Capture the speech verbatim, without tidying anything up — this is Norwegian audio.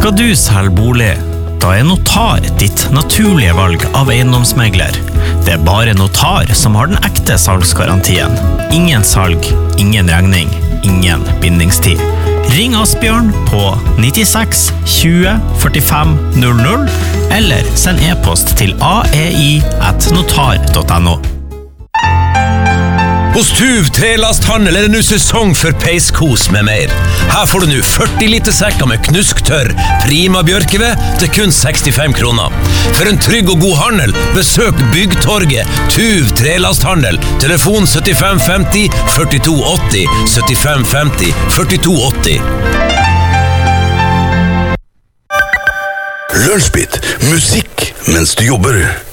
Skal du selge bolig? Da er Notar ditt naturlige valg av eiendomsmegler. Det er bare Notar som har den ekte salgsgarantien. Ingen salg, ingen regning, ingen bindingstid. Ring Asbjørn på nittiseks tjue førtifem null null eller send e-post til ai at notar punktum no. Hos Tuv Trelasthandel er det nå sesong for peiskos med mer. Her får du nå førti liter sekker med knusktørr prima bjørkeved til kun sekstifem kroner. For en trygg og god handel, besøk Byggtorget, Tuv Trelasthandel, telefon syttifem femti førtito åtti, syttifem femti førtito åtti. Lunsjbit, musikk mens du jobber.